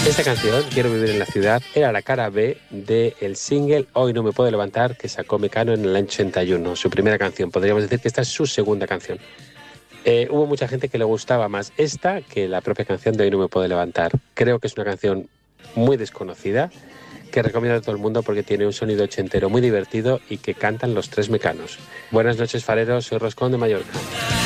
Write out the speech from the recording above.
Esta canción, Quiero vivir en la ciudad, era la cara B del single Hoy no me puedo levantar, que sacó Mecano en el año 81, su primera canción. Podríamos decir que esta es su segunda canción. Hubo mucha gente que le gustaba más esta que la propia canción de Hoy no me puedo levantar. Creo que es una canción muy desconocida, que recomiendo a todo el mundo porque tiene un sonido ochentero muy divertido y que cantan los tres Mecanos. Buenas noches, fareros, soy Roscón de Mallorca.